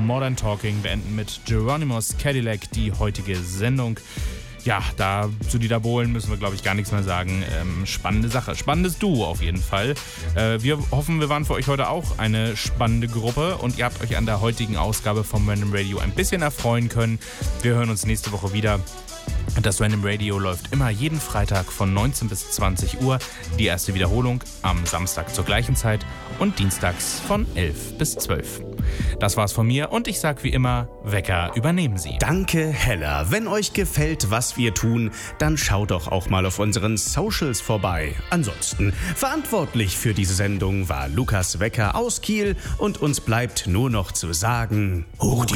Modern Talking, beenden mit Geronimo's Cadillac die heutige Sendung. Ja, zu Dieter Bohlen müssen wir, glaube ich, gar nichts mehr sagen. Spannende Sache, spannendes Duo auf jeden Fall. Wir hoffen, wir waren für euch heute auch eine spannende Gruppe und ihr habt euch an der heutigen Ausgabe vom Random Radio ein bisschen erfreuen können. Wir hören uns nächste Woche wieder. Das Random Radio läuft immer jeden Freitag von 19 bis 20 Uhr. Die erste Wiederholung am Samstag zur gleichen Zeit und dienstags von 11 bis 12. Das war's von mir und ich sag wie immer, Wecker, übernehmen Sie. Danke, Hella. Wenn euch gefällt, was wir tun, dann schaut doch auch mal auf unseren Socials vorbei. Ansonsten, verantwortlich für diese Sendung war Lukas Wecker aus Kiel und uns bleibt nur noch zu sagen, hoch die